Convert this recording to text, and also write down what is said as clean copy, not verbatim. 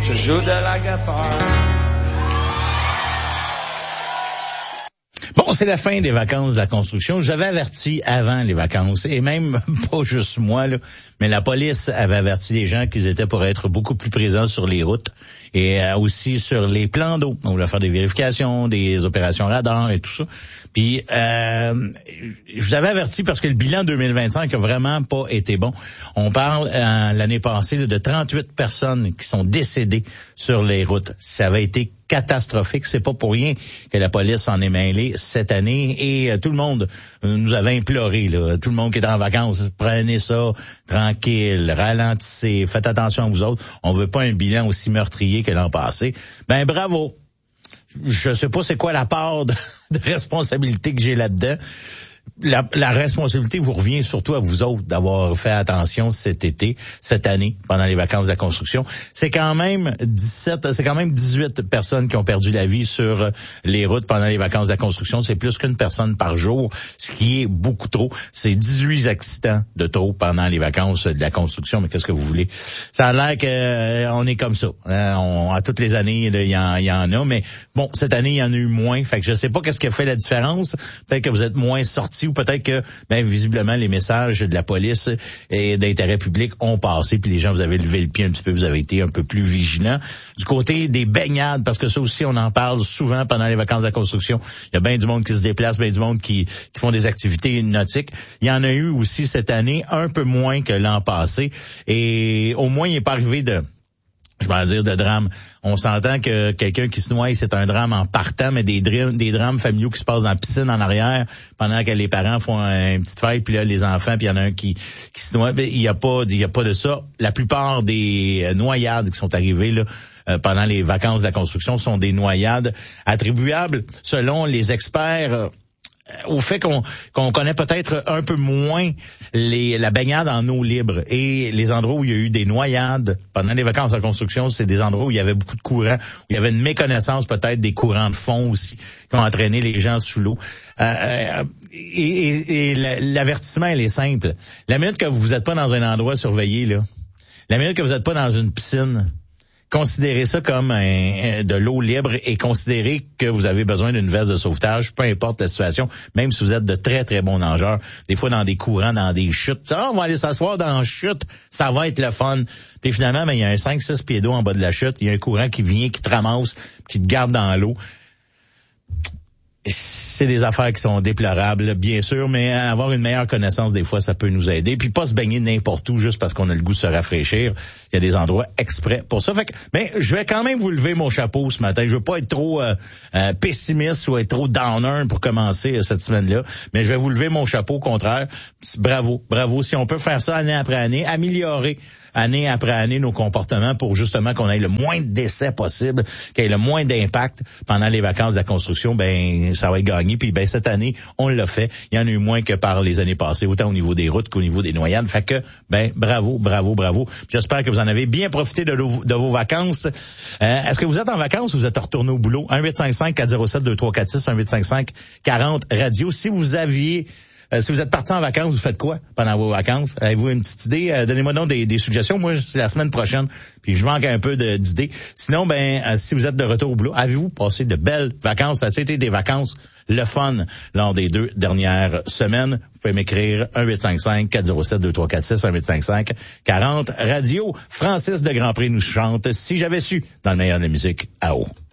je joue de la guitare. Bon, c'est la fin des vacances de la construction. J'avais averti avant les vacances, et même pas juste moi, là, mais la police avait averti les gens qu'ils étaient pour être beaucoup plus présents sur les routes et aussi sur les plans d'eau. On voulait faire des vérifications, des opérations radar et tout ça. Puis, je vous avais averti parce que le bilan 2025 a vraiment pas été bon. On parle l'année passée là, de 38 personnes qui sont décédées sur les routes. Ça avait été catastrophique. C'est pas pour rien que la police s'en est mêlée cette année et tout le monde nous avait imploré, là, tout le monde qui est en vacances, prenez ça tranquille, ralentissez, faites attention à vous autres. On veut pas un bilan aussi meurtrier que l'an passé. Ben bravo. Je sais pas c'est quoi la part de responsabilité que j'ai là-dedans. La responsabilité vous revient surtout à vous autres d'avoir fait attention cet été, cette année, pendant les vacances de la construction. C'est quand même 18 personnes qui ont perdu la vie sur les routes pendant les vacances de la construction. C'est plus qu'une personne par jour, ce qui est beaucoup trop. C'est 18 accidents de trop pendant les vacances de la construction. Mais qu'est-ce que vous voulez? Ça a l'air qu'on est comme ça. À toutes les années, il y en a. Mais bon, cette année, il y en a eu moins. Fait que je sais pas qu'est-ce qui a fait la différence. Peut-être que vous êtes moins sortis ou peut-être que, visiblement, les messages de la police et d'intérêt public ont passé, puis les gens, vous avez levé le pied un petit peu, vous avez été un peu plus vigilants. Du côté des baignades, parce que ça aussi, on en parle souvent pendant les vacances de la construction. Il y a bien du monde qui se déplace, bien du monde qui font des activités nautiques. Il y en a eu aussi cette année, un peu moins que l'an passé. Et au moins, il n'est pas arrivé de drame. On s'entend que quelqu'un qui se noie, c'est un drame en partant, mais des drames familiaux qui se passent dans la piscine en arrière pendant que les parents font une petite fête, puis là, les enfants, puis il y en a un qui se noie. Il y a pas de ça. La plupart des noyades qui sont arrivées, là, pendant les vacances de la construction sont des noyades attribuables, selon les experts, au fait qu'on connaît peut-être un peu moins la baignade en eau libre et les endroits où il y a eu des noyades pendant les vacances de construction, c'est des endroits où il y avait beaucoup de courants, où il y avait une méconnaissance peut-être des courants de fond aussi qui ont entraîné les gens sous l'eau. Et l'avertissement, il est simple. La minute que vous n'êtes pas dans un endroit surveillé, là, la minute que vous n'êtes pas dans une piscine, considérez ça comme de l'eau libre et considérez que vous avez besoin d'une veste de sauvetage, peu importe la situation, même si vous êtes de très, très bons nageurs, des fois dans des courants, dans des chutes. On va aller s'asseoir dans la chute, ça va être le fun. Puis finalement, il y a un 5-6 pieds d'eau en bas de la chute, il y a un courant qui vient, qui te ramasse, qui te garde dans l'eau. C'est des affaires qui sont déplorables, bien sûr, mais avoir une meilleure connaissance, des fois, ça peut nous aider. Puis pas se baigner n'importe où juste parce qu'on a le goût de se rafraîchir. Il y a des endroits exprès pour ça. Fait que, je vais quand même vous lever mon chapeau ce matin. Je veux pas être trop pessimiste ou être trop downer pour commencer cette semaine-là, mais je vais vous lever mon chapeau, au contraire. Bravo. Si on peut faire ça année après année, améliorer année après année nos comportements pour justement qu'on ait le moins de décès possible, qu'il y ait le moins d'impact pendant les vacances de la construction, ça va être gagné. Puis cette année, on l'a fait. Il y en a eu moins que par les années passées, autant au niveau des routes qu'au niveau des noyades. Fait que, bravo. J'espère que vous en avez bien profité de vos vacances. Est-ce que vous êtes en vacances ou vous êtes retourné au boulot? 1-855-407-2346, 1-855-40-radio. Si vous êtes parti en vacances, vous faites quoi pendant vos vacances? Avez-vous une petite idée? Donnez-moi donc des suggestions. Moi, c'est la semaine prochaine, puis je manque un peu d'idées. Sinon, si vous êtes de retour au boulot, avez-vous passé de belles vacances? Ça a été des vacances le fun lors des 2 dernières semaines? Vous pouvez m'écrire 1-855-407-2346, 1-855-40-radio. Francis de Grandpré nous chante « Si j'avais su » dans le meilleur de la musique à eau.